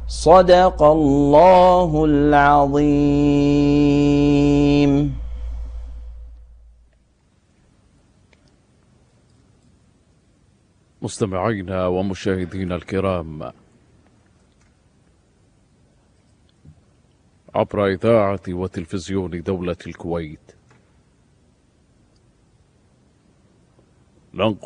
صدق الله العظيم. مستمعينا ومشاهدينا الكرام، عبر إذاعة وتلفزيون دولة الكويت ننقل